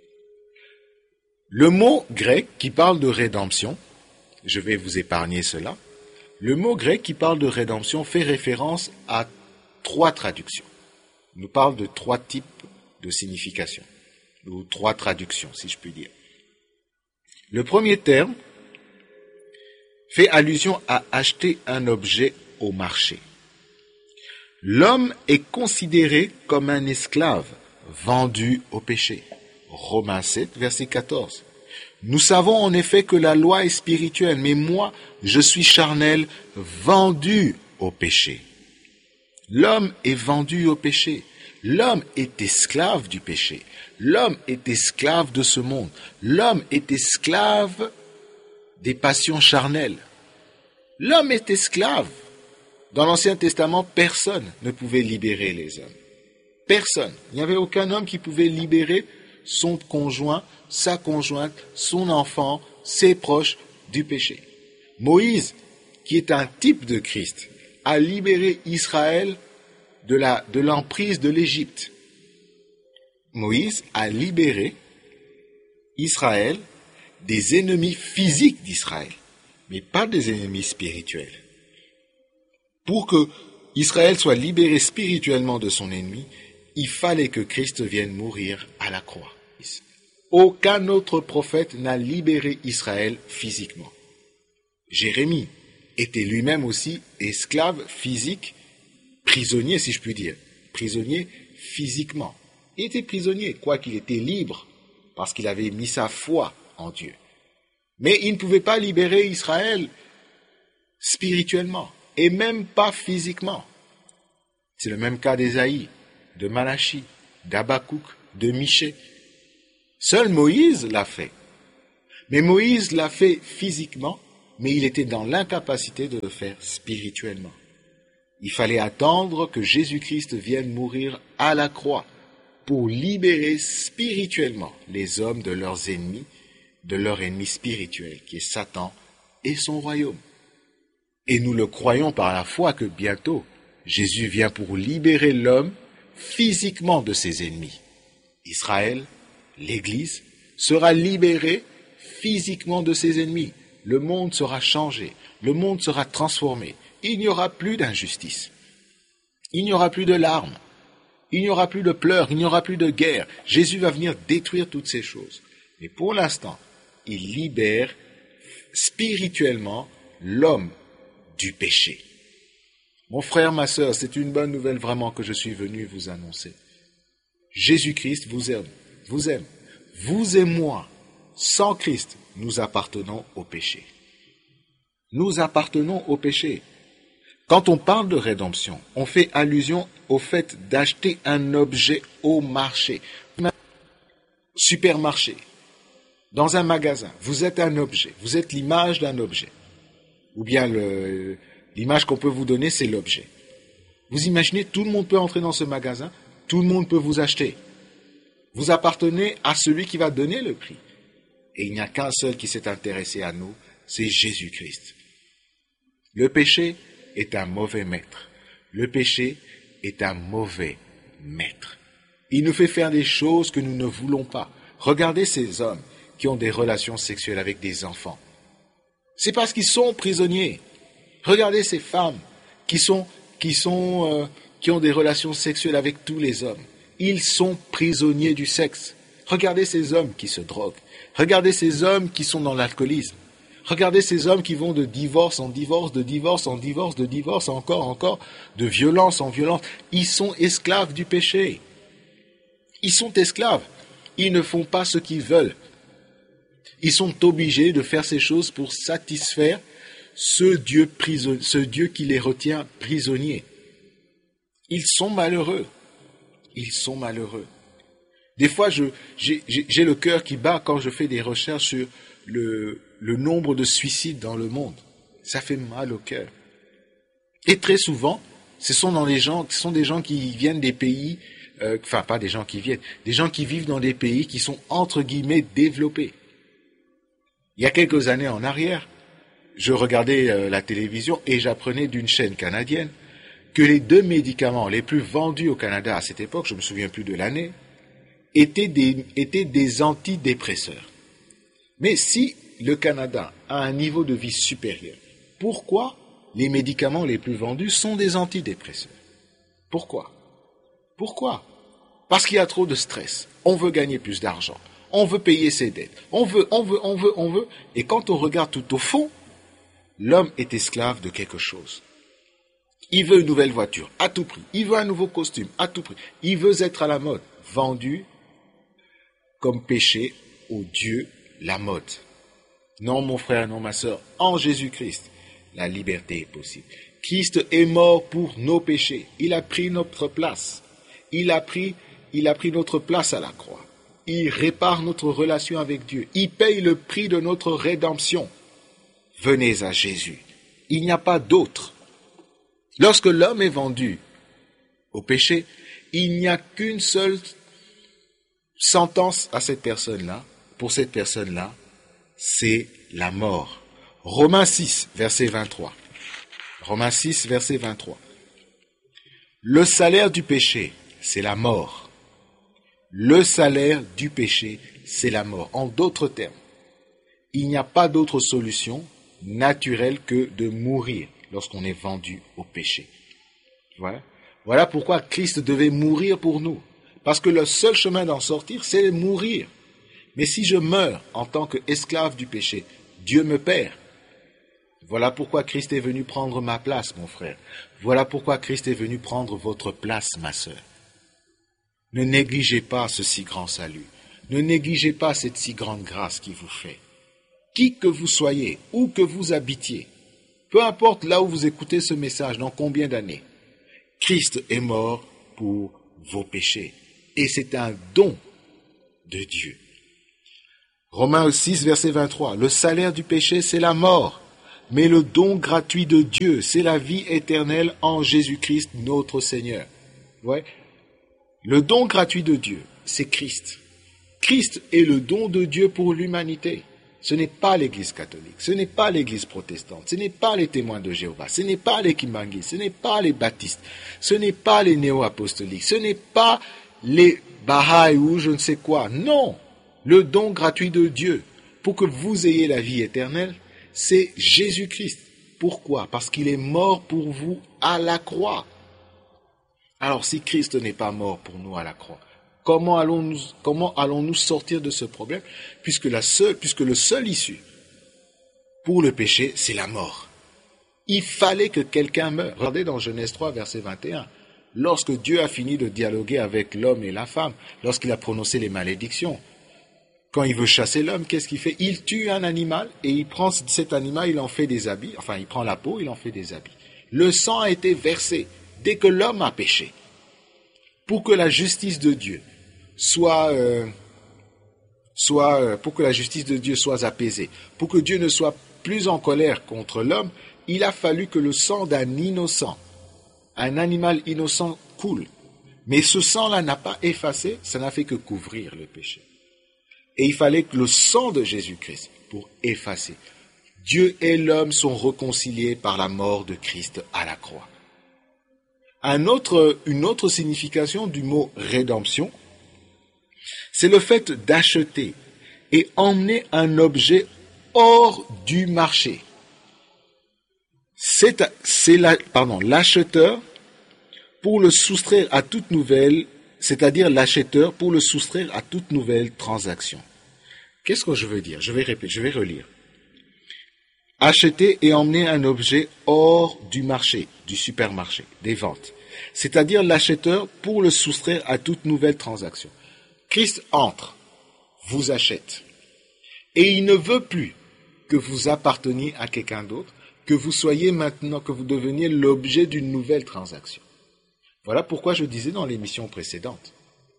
Le mot grec qui parle de rédemption, je vais vous épargner cela, le mot grec qui parle de rédemption fait référence à trois traductions. Il nous parle de trois types de significations, ou trois traductions, si je puis dire. Le premier terme fait allusion à acheter un objet au marché. L'homme est considéré comme un esclave vendu au péché. Romains sept, verset quatorze. Nous savons en effet que la loi est spirituelle, mais moi, je suis charnel, vendu au péché. L'homme est vendu au péché. L'homme est esclave du péché. L'homme est esclave de ce monde. L'homme est esclave des passions charnelles. L'homme est esclave. Dans l'Ancien Testament, personne ne pouvait libérer les hommes. Personne. Il n'y avait aucun homme qui pouvait libérer son conjoint, sa conjointe, son enfant, ses proches du péché. Moïse, qui est un type de Christ, a libéré Israël de la, de l'emprise de l'Égypte. Moïse a libéré Israël des ennemis physiques d'Israël, mais pas des ennemis spirituels. Pour que Israël soit libéré spirituellement de son ennemi, il fallait que Christ vienne mourir à la croix. Aucun autre prophète n'a libéré Israël physiquement. Jérémie était lui-même aussi esclave physique, prisonnier si je puis dire, prisonnier physiquement. Il était prisonnier, quoiqu'il était libre, parce qu'il avait mis sa foi en Dieu. Mais il ne pouvait pas libérer Israël spirituellement. et même pas physiquement. C'est le même cas d'Ésaïe, de Malachie, d'Habakkuk, de Michée. Seul Moïse l'a fait. Mais Moïse l'a fait physiquement, mais il était dans l'incapacité de le faire spirituellement. Il fallait attendre que Jésus-Christ vienne mourir à la croix pour libérer spirituellement les hommes de leurs ennemis, de leur ennemi spirituel, qui est Satan et son royaume. Et nous le croyons par la foi que bientôt, Jésus vient pour libérer l'homme physiquement de ses ennemis. Israël, l'Église, sera libérée physiquement de ses ennemis. Le monde sera changé, le monde sera transformé. Il n'y aura plus d'injustice. Il n'y aura plus de larmes. Il n'y aura plus de pleurs, il n'y aura plus de guerre. Jésus va venir détruire toutes ces choses. Mais pour l'instant, il libère spirituellement l'homme du péché. Mon frère, ma sœur, c'est une bonne nouvelle vraiment que je suis venu vous annoncer. Jésus-Christ vous aime, vous aime. Vous et moi, sans Christ, nous appartenons au péché. Nous appartenons au péché. Quand on parle de rédemption, on fait allusion au fait d'acheter un objet au marché. Supermarché, dans un magasin, vous êtes un objet, vous êtes l'image d'un objet. Ou bien le, l'image qu'on peut vous donner, c'est l'objet. Vous imaginez, tout le monde peut entrer dans ce magasin, tout le monde peut vous acheter. Vous appartenez à celui qui va donner le prix. Et il n'y a qu'un seul qui s'est intéressé à nous, c'est Jésus-Christ. Le péché est un mauvais maître. Le péché est un mauvais maître. Il nous fait faire des choses que nous ne voulons pas. Regardez ces hommes qui ont des relations sexuelles avec des enfants. C'est parce qu'ils sont prisonniers. Regardez ces femmes qui sont, qui sont, euh, qui ont des relations sexuelles avec tous les hommes. Ils sont prisonniers du sexe. Regardez ces hommes qui se droguent. Regardez ces hommes qui sont dans l'alcoolisme. Regardez ces hommes qui vont de divorce en divorce, de divorce en divorce, de divorce encore, encore, de violence en violence. Ils sont esclaves du péché. Ils sont esclaves. Ils ne font pas ce qu'ils veulent. Ils sont obligés de faire ces choses pour satisfaire ce Dieu, prison, ce Dieu qui les retient prisonniers. Ils sont malheureux. Ils sont malheureux. Des fois, je, j'ai, j'ai le cœur qui bat quand je fais des recherches sur le, le nombre de suicides dans le monde. Ça fait mal au cœur. Et très souvent, ce sont, dans les gens, ce sont des gens qui viennent des pays, euh, enfin pas des gens qui viennent, des gens qui vivent dans des pays qui sont entre guillemets développés. Il y a quelques années en arrière, je regardais euh, la télévision et j'apprenais d'une chaîne canadienne que les deux médicaments les plus vendus au Canada à cette époque, je ne me souviens plus de l'année, étaient des, étaient des antidépresseurs. Mais si le Canada a un niveau de vie supérieur, pourquoi les médicaments les plus vendus sont des antidépresseurs? Pourquoi? Pourquoi? Parce qu'il y a trop de stress. On veut gagner plus d'argent. On veut payer ses dettes. On veut, on veut, on veut, on veut. Et quand on regarde tout au fond, l'homme est esclave de quelque chose. Il veut une nouvelle voiture, à tout prix. Il veut un nouveau costume, à tout prix. Il veut être à la mode. Vendu comme péché au Dieu la mode. Non, mon frère, non, ma sœur, en Jésus-Christ, la liberté est possible. Christ est mort pour nos péchés. Il a pris notre place. Il a pris, il a pris notre place à la croix. Il répare notre relation avec Dieu. Il paye le prix de notre rédemption. Venez à Jésus. Il n'y a pas d'autre. Lorsque l'homme est vendu au péché, il n'y a qu'une seule sentence à cette personne-là, pour cette personne-là, c'est la mort. Romains six, verset vingt-trois. Romains six, verset vingt-trois. Le salaire du péché, c'est la mort. Le salaire du péché, c'est la mort. En d'autres termes, il n'y a pas d'autre solution naturelle que de mourir lorsqu'on est vendu au péché. Voilà. Voilà pourquoi Christ devait mourir pour nous. Parce que le seul chemin d'en sortir, c'est mourir. Mais si je meurs en tant qu'esclave du péché, Dieu me perd. Voilà pourquoi Christ est venu prendre ma place, mon frère. Voilà pourquoi Christ est venu prendre votre place, ma sœur. Ne négligez pas ce si grand salut. Ne négligez pas cette si grande grâce qui vous fait. Qui que vous soyez, où que vous habitiez, Peu importe là où vous écoutez ce message, dans combien d'années, Christ est mort pour vos péchés. Et c'est un don de Dieu. Romains six, verset vingt-trois. Le salaire du péché, c'est la mort. Mais le don gratuit de Dieu, c'est la vie éternelle en Jésus-Christ, notre Seigneur. Ouais. Le don gratuit de Dieu, c'est Christ. Christ est le don de Dieu pour l'humanité. Ce n'est pas l'Église catholique, ce n'est pas l'Église protestante, ce n'est pas les témoins de Jéhovah, ce n'est pas les Kimbanguis, ce n'est pas les baptistes, ce n'est pas les néo-apostoliques, ce n'est pas les Baha'i ou je ne sais quoi. Non, le don gratuit de Dieu pour que vous ayez la vie éternelle, c'est Jésus-Christ. Pourquoi? Parce qu'il est mort pour vous à la croix. Alors si Christ n'est pas mort pour nous à la croix, comment allons-nous, comment allons-nous sortir de ce problème, puisque, la seule, puisque le seul issue pour le péché, c'est la mort. Il fallait que quelqu'un meure. Regardez dans Genèse trois, verset vingt et un. Lorsque Dieu a fini de dialoguer avec l'homme et la femme, lorsqu'il a prononcé les malédictions, quand il veut chasser l'homme, qu'est-ce qu'il fait? Il tue un animal et il prend cet animal, il en fait des habits. Enfin, il prend la peau, il en fait des habits. Le sang a été versé dès que l'homme a péché. Pour que la justice de Dieu soit, euh, soit euh, pour que la justice de Dieu soit apaisée, pour que Dieu ne soit plus en colère contre l'homme, il a fallu que le sang d'un innocent, un animal innocent, coule. Mais ce sang-là n'a pas effacé, ça n'a fait que couvrir le péché. Et il fallait que le sang de Jésus-Christ pour effacer. Dieu et l'homme sont réconciliés par la mort de Christ à la croix. Un autre, une autre signification du mot rédemption, c'est le fait d'acheter et emmener un objet hors du marché. C'est, c'est la, pardon, l'acheteur pour le soustraire à toute nouvelle, c'est-à-dire l'acheteur pour le soustraire à toute nouvelle transaction. Qu'est-ce que je veux dire? Je vais répéter, je vais relire. Acheter et emmener un objet hors du marché, du supermarché, des ventes. C'est-à-dire l'acheteur pour le soustraire à toute nouvelle transaction. Christ entre, vous achète. Et il ne veut plus que vous apparteniez à quelqu'un d'autre, que vous soyez maintenant, que vous deveniez l'objet d'une nouvelle transaction. Voilà pourquoi je disais dans l'émission précédente.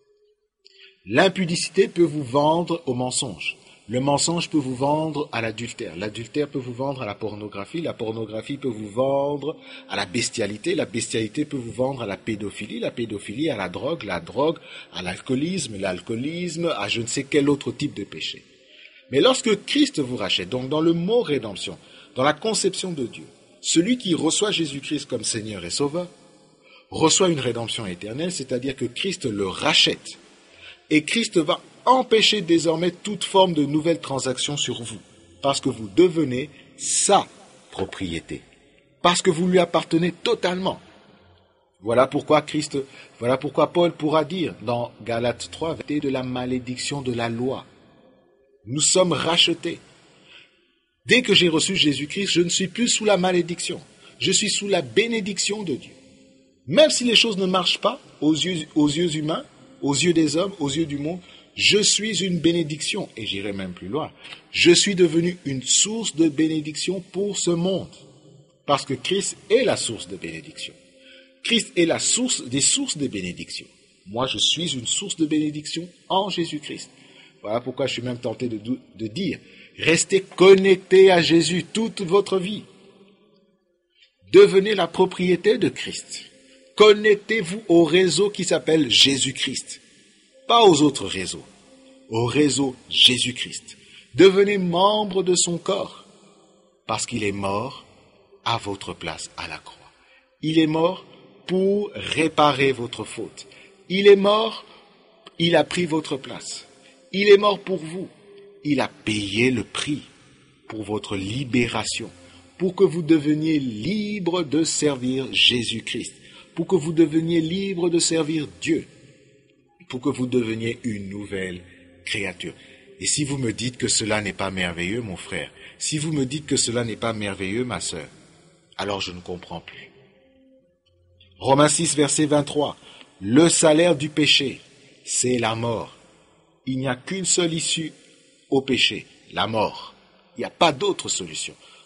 L'impudicité peut vous vendre au mensonge. Le mensonge peut vous vendre à l'adultère. L'adultère peut vous vendre à la pornographie. La pornographie peut vous vendre à la bestialité. La bestialité peut vous vendre à la pédophilie. La pédophilie à la drogue. La drogue à l'alcoolisme. L'alcoolisme à je ne sais quel autre type de péché. Mais lorsque Christ vous rachète, donc dans le mot rédemption, dans la conception de Dieu, celui qui reçoit Jésus-Christ comme Seigneur et Sauveur, reçoit une rédemption éternelle, c'est-à-dire que Christ le rachète. Et Christ va empêcher désormais toute forme de nouvelle transaction sur vous, parce que vous devenez sa propriété, parce que vous lui appartenez totalement. Voilà pourquoi Christ, voilà pourquoi Paul pourra dire dans Galates trois, de la malédiction de la loi. Nous sommes rachetés. Dès que j'ai reçu Jésus-Christ, je ne suis plus sous la malédiction, je suis sous la bénédiction de Dieu. Même si les choses ne marchent pas aux yeux, aux yeux humains, aux yeux des hommes, aux yeux du monde, je suis une bénédiction, et j'irai même plus loin. Je suis devenu une source de bénédiction pour ce monde, parce que Christ est la source de bénédiction. Christ est la source des sources de bénédiction. Moi, je suis une source de bénédiction en Jésus-Christ. Voilà pourquoi je suis même tenté de, de dire, restez connectés à Jésus toute votre vie. Devenez la propriété de Christ. Connectez-vous au réseau qui s'appelle Jésus-Christ. Pas aux autres réseaux, au réseau Jésus-Christ. Devenez membre de son corps, parce qu'il est mort à votre place à la croix. Il est mort pour réparer votre faute. Il est mort, il a pris votre place. Il est mort pour vous. Il a payé le prix pour votre libération, pour que vous deveniez libre de servir Jésus-Christ, pour que vous deveniez libre de servir Dieu, pour que vous deveniez une nouvelle créature. Et si vous me dites que cela n'est pas merveilleux, mon frère, si vous me dites que cela n'est pas merveilleux, ma sœur, alors je ne comprends plus. Romains six, verset vingt-trois. Le salaire du péché, c'est la mort. Il n'y a qu'une seule issue au péché, la mort. Il n'y a pas d'autre solution.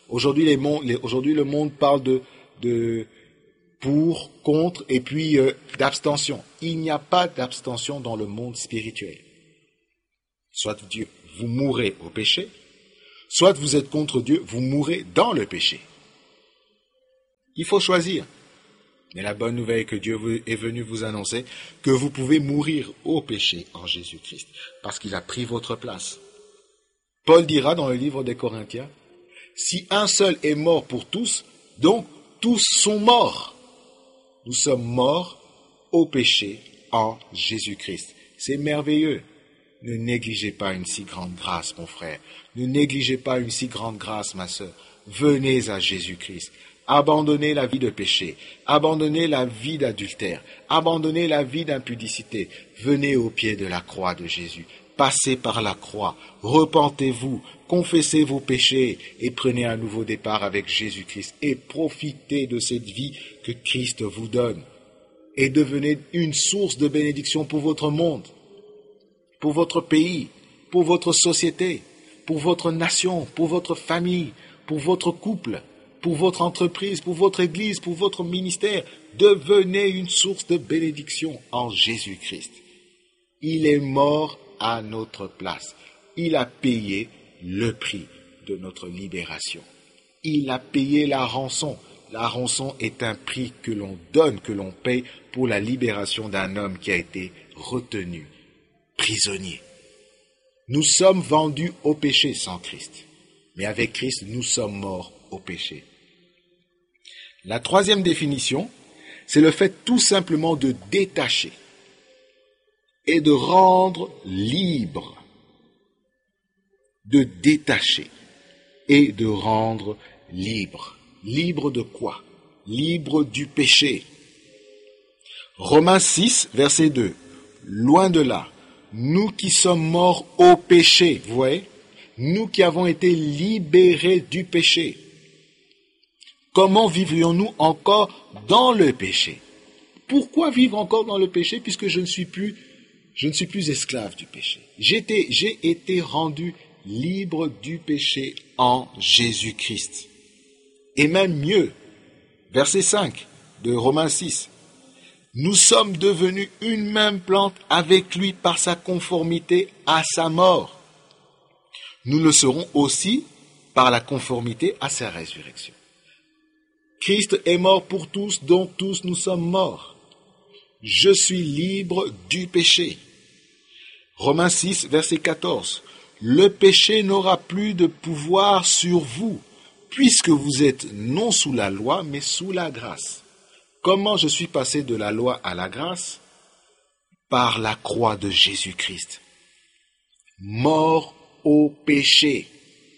Aujourd'hui, les mondes, les, aujourd'hui le monde parle de, de pour, contre et puis euh, d'abstention. Il n'y a pas d'abstention dans le monde spirituel. Soit Dieu, vous mourrez au péché, soit vous êtes contre Dieu, vous mourrez dans le péché. Il faut choisir. Mais la bonne nouvelle est que Dieu est venu vous annoncer que vous pouvez mourir au péché en Jésus-Christ, parce qu'il a pris votre place. Paul dira dans le livre des Corinthiens, « Si un seul est mort pour tous, donc tous sont morts. Nous sommes morts au péché en Jésus-Christ. » C'est merveilleux. Ne négligez pas une si grande grâce, mon frère. Ne négligez pas une si grande grâce, ma sœur. Venez à Jésus-Christ. Abandonnez la vie de péché, abandonnez la vie d'adultère, abandonnez la vie d'impudicité. Venez au pied de la croix de Jésus, passez par la croix, repentez-vous, confessez vos péchés et prenez un nouveau départ avec Jésus-Christ et profitez de cette vie que Christ vous donne et devenez une source de bénédiction pour votre monde, pour votre pays, pour votre société, pour votre nation, pour votre famille, pour votre couple, pour votre entreprise, pour votre église, pour votre ministère. Devenez une source de bénédiction en Jésus-Christ. Il est mort à notre place. Il a payé le prix de notre libération. Il a payé la rançon. La rançon est un prix que l'on donne, que l'on paye pour la libération d'un homme qui a été retenu, prisonnier. Nous sommes vendus au péché sans Christ. Mais avec Christ, nous sommes morts au péché. La troisième définition, c'est le fait tout simplement de détacher et de rendre libre. De détacher et de rendre libre. Libre de quoi? Libre du péché. Romains six, verset deux. Loin de là, nous qui sommes morts au péché, vous voyez, nous qui avons été libérés du péché, comment vivrions-nous encore dans le péché? Pourquoi vivre encore dans le péché puisque je ne suis plus, je ne suis plus esclave du péché? J'ai été, j'ai été rendu libre du péché en Jésus-Christ. Et même mieux, verset cinq de Romains six. Nous sommes devenus une même plante avec lui par sa conformité à sa mort. Nous le serons aussi par la conformité à sa résurrection. Christ est mort pour tous, donc tous nous sommes morts. Je suis libre du péché. Romains six, verset quatorze. Le péché n'aura plus de pouvoir sur vous, puisque vous êtes non sous la loi, mais sous la grâce. Comment je suis passé de la loi à la grâce? Par la croix de Jésus-Christ. Mort au péché.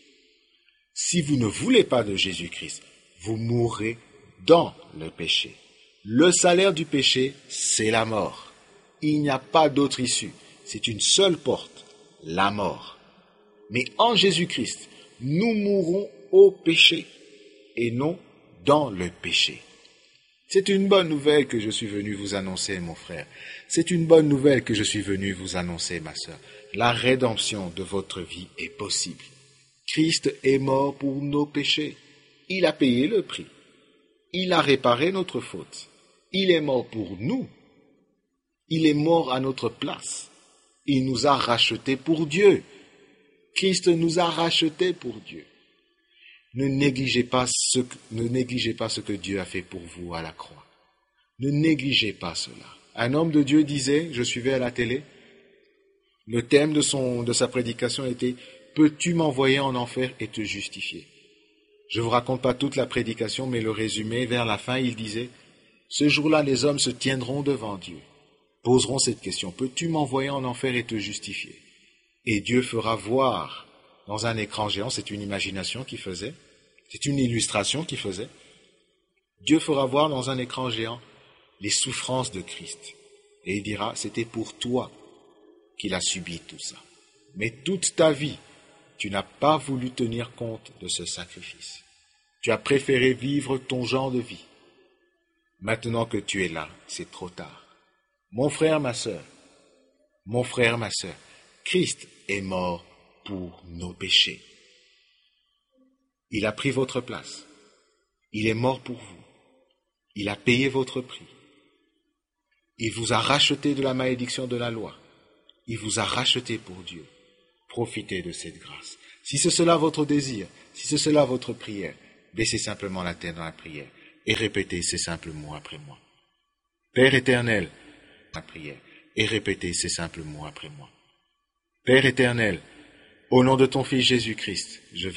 Si vous ne voulez pas de Jésus-Christ, vous mourrez dans le péché. Le salaire du péché, c'est la mort. Il n'y a pas d'autre issue. C'est une seule porte, la mort. Mais en Jésus-Christ, nous mourrons au péché et non dans le péché. C'est une bonne nouvelle que je suis venu vous annoncer, mon frère. C'est une bonne nouvelle que je suis venu vous annoncer, ma sœur. La rédemption de votre vie est possible. Christ est mort pour nos péchés. Il a payé le prix. Il a réparé notre faute. Il est mort pour nous. Il est mort à notre place. Il nous a rachetés pour Dieu. Christ nous a rachetés pour Dieu. Ne négligez pas ce que, ne négligez pas ce que Dieu a fait pour vous à la croix. Ne négligez pas cela. Un homme de Dieu disait, je suivais à la télé, le thème de, son, de sa prédication était « Peux-tu m'envoyer en enfer et te justifier ?» Je ne vous raconte pas toute la prédication, mais le résumé, vers la fin, il disait « Ce jour-là, les hommes se tiendront devant Dieu, poseront cette question « Peux-tu m'envoyer en enfer et te justifier ?» Et Dieu fera voir dans un écran géant, c'est une imagination qu'il faisait, c'est une illustration qu'il faisait. Dieu fera voir dans un écran géant les souffrances de Christ. Et il dira, c'était pour toi qu'il a subi tout ça. Mais toute ta vie, tu n'as pas voulu tenir compte de ce sacrifice. Tu as préféré vivre ton genre de vie. Maintenant que tu es là, c'est trop tard. Mon frère, ma sœur, mon frère, ma sœur, Christ est mort pour nos péchés. Il a pris votre place. Il est mort pour vous. Il a payé votre prix. Il vous a racheté de la malédiction de la loi. Il vous a racheté pour Dieu. Profitez de cette grâce. Si c'est cela votre désir, si c'est cela votre prière, baissez simplement la tête dans la prière et répétez ces simples mots après moi. Père éternel, la prière, et répétez ces simples mots après moi. Père éternel, au nom de ton Fils Jésus-Christ, je viens.